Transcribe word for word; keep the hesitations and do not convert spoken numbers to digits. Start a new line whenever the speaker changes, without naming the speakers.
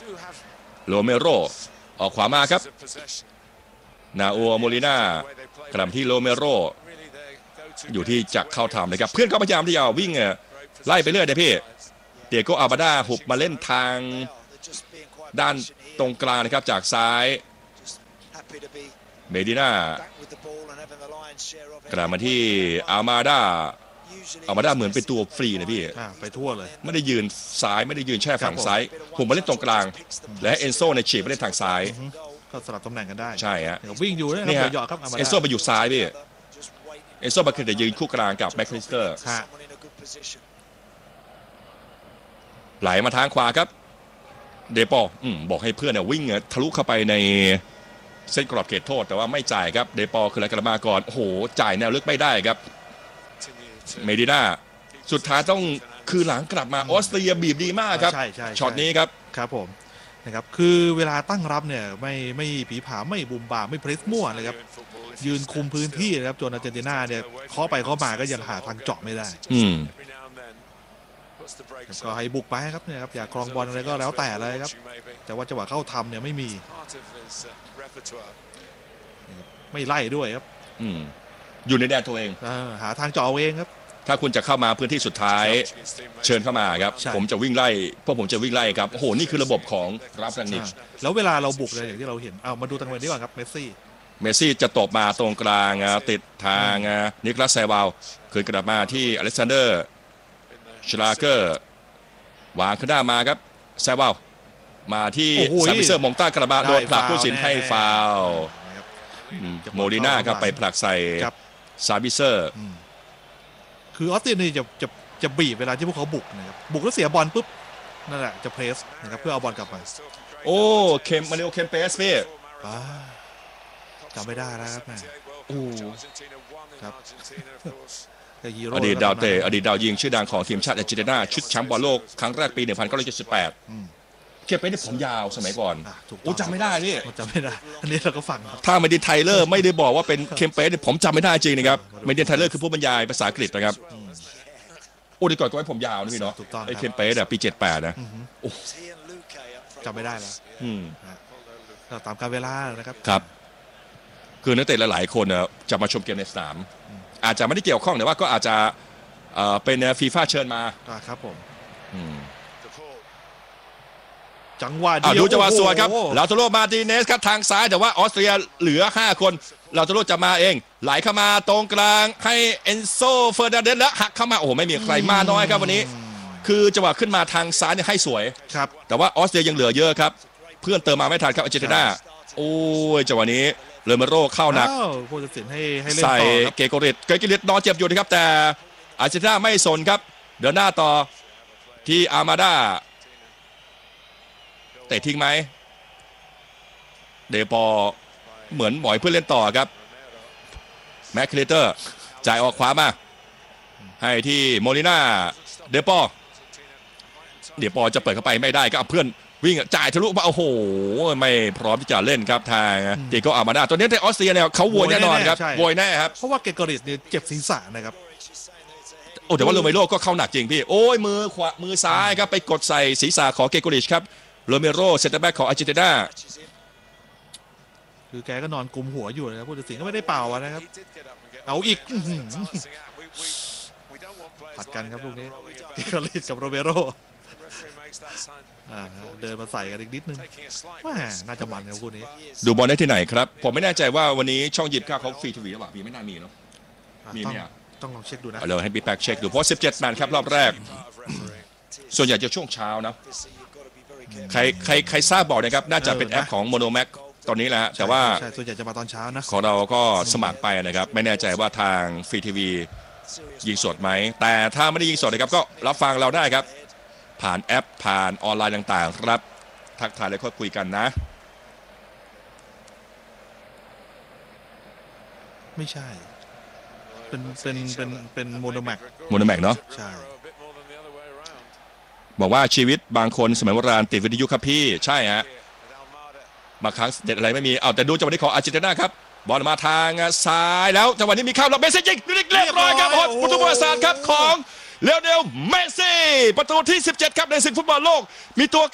โรเมโรออกขวามาครับนาโอโมลิน่ากลับที่โรเมโรอยู่ที่จะเข้าทำนะครับเพื่อนก็พยายามที่จะวิ่งไล่ไปเรื่อยนะพี่เดียโกอาบาดาหุบมาเล่นทางด้านตรงกลางนะครับจากซ้ายเมดิน่ากลับมาที่อามาดาอามาดาเหมือนเป็นตัวฟรีนะพี่
ไปทั่วเลย
ไม่ได้ยืนซ้ายไม่ได้ยืนแช่ฝั่งซ้ายผมมาเล่นตรงกลางและเอนโซในฉีกไปเล่นทางซ้าย
ก็สลับตำแหน่งกันได้
ใช่ฮะ
วิ่งอยู่
นี่ฮะ
ครับ
เอนโซไปอยู่ซ้ายพี่เอนโซมาคือจะยืนคู่กลางกับแม็กคริสเตอร์ไหลมาทางขวาครับเดปออืมบอกให้เพื่อนเนี่ยวิ่งทะลุเข้าไปในเส้นกรอบเขตโทษแต่ว่าไม่จ่ายครับเดปอคืออะไรกระมาก่อนโอ้โหจ่ายแนวลึกไม่ได้ครับเมดิน่าสุดท้ายต้องคือหลังกลับมาออสเตรียบีบดีมากครับช็อตนี้ครับ
ครับผมนะครับคือเวลาตั้งรับเนี่ยไม่ไม่ผีผาไม่บุมบ่าไม่เพรสมั่วเลยครับยืนคุมพื้นที่นะครับจนอาร์เจนตินาเนี่ยเคาะไปเคาะมาก็ยังหาทางเจาะไม่ได้
อืม
ก็ให้บุกไปครับเนี่ยครับอยากครองบอลอะไรก็แล้วแต่เลยครับแต่ว่าจังหวะเข้าทำเนี่ยไม่มีไม่ไล่ด้วยครับ
อืมอยู่ในแดนตัวเอง
หาทางเจาะเองครับ
ถ้าคุณจะเข้ามาพื้นที่สุดท้ายเชิญเข้ามาครับผมจะวิ่งไล่พวกผมจะวิ่งไล่ครับโอ้โหนี่คือระบบของรับรังนิก
แล้วเวลาเราบุกเลยอย่างที่เราเห็นเอามาดูทางเวนนี้ก่อนครับเมสซี่
เมสซี่จะตบมาตรงกลางติดทางนิโคลัสเซวาลคืนกลับมาที่อเล็กซานเดอร์ชลาเกอร์วางขึ้นหน้ามาครับเซวาลมาที่ซาบิเซอร์มงต้ากระบะโดนผลักผู้สินให้ฟาวล์โมลิน่าครับไปผลักใส่ซาบิเซอร์
คือออสเตรียนี่จะจะจะบีบเวลาที่พวกเขาบุกนะครับบุกแล้วเสียบอลปุ๊บนั่นแหละจะเพรสนะครับเพื่อเอาบอลกลับไป
โอ้เคมมาเรโอเคมเปสพี่
จำไม่ได้แล้วครับแม่
โอ้
ครับ
อดีตดาวเตะอดีตดาวยิงชื่อดังของทีมชาติอาร์เจนตินาชุดแชมป์บอลโลกครั้งแรกปีหนึ่งพันเก้าร้อยเจ็ดสิบแปดเคมเปสนี่ผมยาวสมัยก่อนโอ้จำไม่ได้นี่
จำไม่ได้อันนี้เราก็ฟัง
ถ้าเมดินไทเลอร์ไม่ได้บอกว่าเป็นเคมเปสผมจำไม่ได้จริงนะครับเมดินไทเลอร์คือผู้บรรยายภาษาอังกฤษนะครับโอ้ดีก่อนก็ไว้ผมยาวนะพี่เนาะไอ้เคมเปสอะปีเจ็ดแปดนะโอ้
จำไม่ได้แล้วตามการเวลานะครับ
ครับคือนักเตะหลายๆคนจะมาชมเกมในสนามอาจจะไม่ได้เกี่ยวข้องแต่ว่าก็อาจจะเป็นฟีฟ่าเชิญมา
ครับผมจังหวะ
ดูจังหวะสวยครับลาโตโรมาร์ติเนสครับทางซ้ายแต่ว่าออสเตรียเหลือห้าคนลาโตโรจะมาเองไหลเข้ามาตรงกลางให้เอนโซเฟอร์นันเดสแล้วหักเข้ามาโอ้โหไม่มีใครมาน้อยครับวันนี้คือจังหวะขึ้นมาทางซ้ายเนี่ยให้สวย
ครับ
แต่ว่าออสเตรียยังเหลือเยอะครับเพื่อนเติมมาไม่ทันครับอาร์เจนตินาโอ้ยจังหวะนี้เลเมโรเข้าหนัก
ผู้ตัดสินให้ให้เล่นต่อ
ใส่เกโกริตเกโกริตนอนเจ็บอยู่นะครับแต่อาร์เจนตินาไม่สนครับเดินหน้าต่อที่อามาดาเตะทิ้งไหมเดปอเหมือนหมอยเพื่อนเล่นต่อครับแม็กคลิเตอร์จ่ายออกขวามาให้ที่โมลิน่าเดปอเดปอจะเปิดเข้าไปไม่ได้ก็เอาเพื่อนวิ่งจ่ายทะลุมาโอ้โหไม่พร้อมที่จะเล่นครับทางเดโกอามาดาตัวนี้ในออสเตรียเนี่ยเขาโวยแน่นอนครับโวยแน่ครับ
เพราะว่าเกโกริตเนี่ยเจ็บศีรษะนะครับ
โอ้แต่ว่าโรเมโรก็เข้าหนักจริงพี่โอ้ยมือขวามือซ้ายครับไปกดใส่ศีรษะของเกโกริชครับโรเมโรเซนเตอร์แบ็กของอาร์เจนตินา
คือแกก็นอนกุมหัวอยู่นะครับผู้ตัดสินก็ไม่ได้เป่านะครับเอาอีกผัดกันครับพวกนี้เกโกริชกับโรเมโรเดินมาใส่กันอีกนิดนึงว่าน่าจะมันครับคู่นี้
ดูบอลได้ที่ไหนครับผมไม่แน่ใจว่าวันนี้ช่องยิบข้าวเขาฟรีทีวีหรือเปล่าพี่ไม่น่ามีเนาะมีไหมอ่ะ
ต้องลองเช็คดูนะ
เลยให้บีแบ็กเช็คดูเพราะสิบเจ็ดแมนครับรอบแรกส่วนใหญ่จะช่วงเช้านะใครใครใครทราบบอกนะครับน่าจะเป็นแอปของโมโนแม็กตอนนี้แหละแต่ว่า
ส่วนใหญ่จะมาตอนเช้านะ
ของเราก็สมัครไปนะครับไม่แน่ใจว่าทางฟรีทีวียิงสดไหมแต่ถ้าไม่ได้ยิงสดนะครับก็รับฟังเราได้ครับผ่านแอปผ่านออนไลน์ต่างๆครับทักทายแล้วค่อยคุยกันนะ
ไม่ใช่เป็นเป็นเป็นเป็นโมโนแม็ก
โมโนแม็กเนาะ
ใช่
บอกว่าชีวิตบางคนสมัยโบราณติดวิทยุครับพี่ใช่ฮะบางครั้งเด็ดอะไรไม่มีเอาแต่ดูจังหวะนี้ของอาร์เจนตินาครับบอลมาทางซ้ายแล้วจังหวะนี้มีเข้าแล้วเมสซี่ยิงเรียบร้อยครับโอ้ประตูประวัติศาสตร์ครับของเลโอเนลเมสซี่ประตูที่สิบเจ็ดครับในศึกฟุตบอลโลกมีตัว